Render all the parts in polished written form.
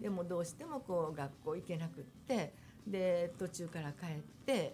でもどうしてもこう学校行けなくって、で途中から帰って、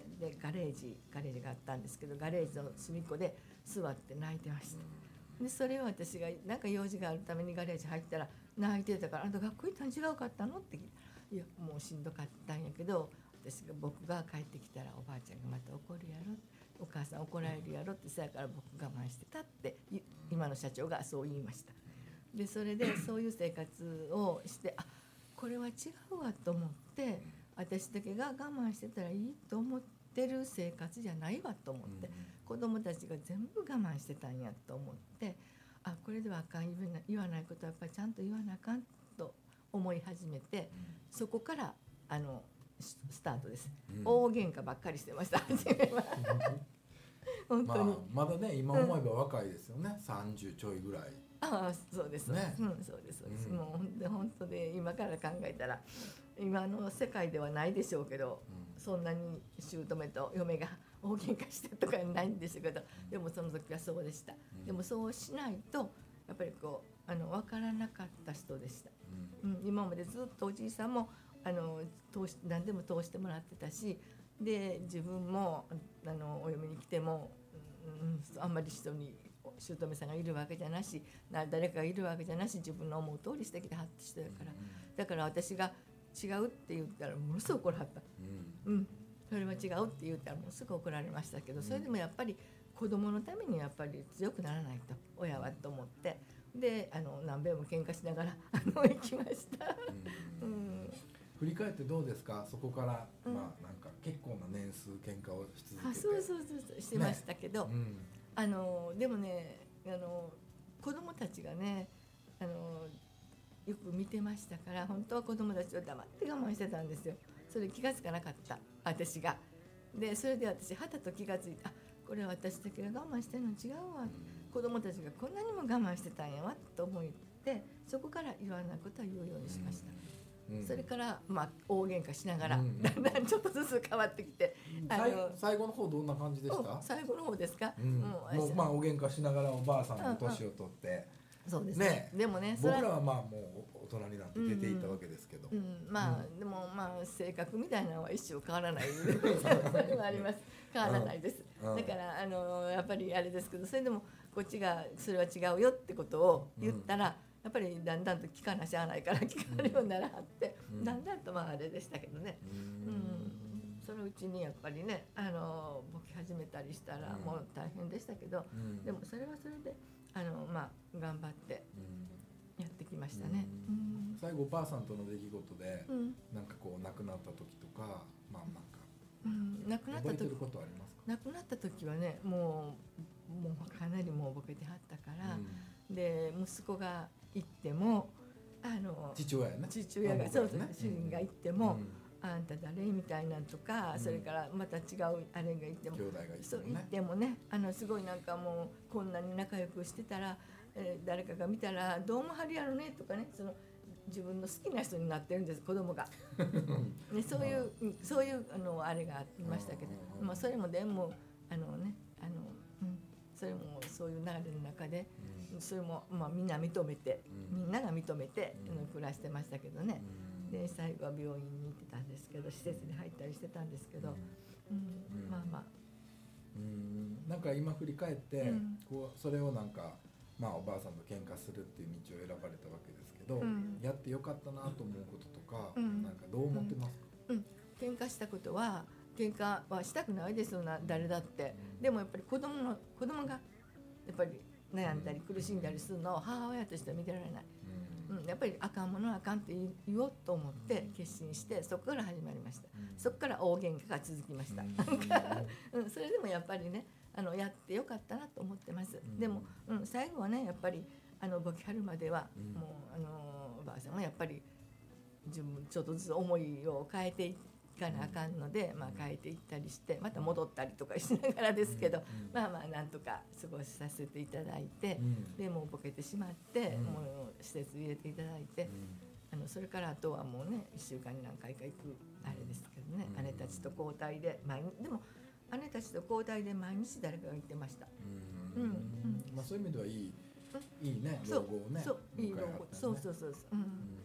でガレージがあったんですけど、ガレージの隅っこで座って泣いてました。でそれを私がなんか用事があるためにガレージ入ったら泣いてたから「あんた学校行ったん違うかったの?」って聞いたら「いやもうしんどかったんやけど、僕が帰ってきたらおばあちゃんがまた怒るやろ、お母さん怒られるやろって、そやから僕我慢してた」って今の社長がそう言いました。でそれでそういう生活をして、あ、これは違うわと思って、私だけが我慢してたらいいと思ってる生活じゃないわと思って、子供たちが全部我慢してたんやと思って、あ、これではあかん、言わないことはやっぱりちゃんと言わなあかんと思い始めて、そこからスタートです。大喧嘩ばっかりしてました初めは本当に、 まだね今思えば若いですよね、30ちょいぐらい。 ああそうですね、そうですそうです、もう本当で今から考えたら今の世界ではないでしょうけど、そんなに姑と嫁が大喧嘩してとかないんですけど、でもその時はそうでした。でもそうしないとやっぱりこう分からなかった人でした。今までずっとおじいさんも何でも通してもらってたし、で自分もお嫁に来ても、あんまり人に姑さんがいるわけじゃなし、誰かがいるわけじゃなし、自分の思う通りしてきてはって人だから、だから私が違うって言ったらものすごく怒らはった。それは違うって言ったらものすごく怒られましたけど、それでもやっぱり子供のためにやっぱり強くならないと親はと思って、で何べんも喧嘩しながら行きました。 振り返ってどうですか、そこから、なんか結構な年数喧嘩をし続けて。 そうしてましたけど、でもね子供たちがねよく見てましたから、本当は子供たちを黙って我慢してたんですよ。それ気が付かなかった私が。でそれで私はたと気が付いて、あ、これは私だけが我慢してるの違うわ、子供たちがこんなにも我慢してたんやわと思って、そこから言わないことは言うようにしました。それから大喧嘩しながらだんだんちょっとずつ変わってきて、 最後の方どんな感じでした？ 最後の方ですか？ もうお喧嘩しながらおばあさんも年を取って、 そうですね。でもね、 僕らはもう大人になって出ていったわけですけど、 でも性格みたいなのは一生変わらないそれはあります。変わらないです。だからやっぱりあれですけど、それでもこっちがそれは違うよってことを言ったら、やっぱりだんだんと聞かなしゃあないから聞かれるようにならはって、だんだんとあれでしたけどね。そのうちにやっぱりねボケ始めたりしたらもう大変でしたけど、でもそれはそれで頑張ってやってきましたね。 最後おばあさんとの出来事で、なんかこう亡くなった時とか、亡くなった時覚えてることありますか？ 亡くなった時はね、もうかなりもうボケてはったから、で息子が行っても父親がそう主人が行っても、あんた誰みたいなんとか、それからまた違うあれがいても、 兄弟がいてもね、すごいなんかもうこんなに仲良くしてたら、誰かが見たらどうもはるやろねとかね、その自分の好きな人になってるんです子供がね、そういうあれがありましたけど、それもでもそれもそういう流れの中で、それもみんなが認めて暮らしてましたけどね。で最後は病院に行ってたんですけど、施設に入ったりしてたんですけど、 なんか今振り返って、それをなんかおばあさんと喧嘩するっていう道を選ばれたわけですけど、やってよかったなと思うこととか、なんかどう思ってますか？ 喧嘩したことは喧嘩はしたくないですよな、誰だって。でもやっぱり子供がやっぱり悩んだり苦しんだりするのを母親としては見てられない。やっぱりあかんものはあかんって言おうと思って決心して、そこから始まりました。そこから大喧嘩が続きました。それでもやっぱりねやってよかったなと思ってます。でも、最後はねやっぱりボケはるまでは、もうおばあさんはやっぱり自分ちょっとずつ思いを変えていかなあかんので、変えていったりしてまた戻ったりとかしながらですけど、なんとか過ごしさせていただいて、でもうボケてしまって、もう施設入れていただいて、それからあとはもうね1週間に何回か行くあれですけどね、姉たちと交代ででも姉たちと交代で毎日誰かが行ってました。 そういう意味ではいいね老後をね。 いい老後、そう、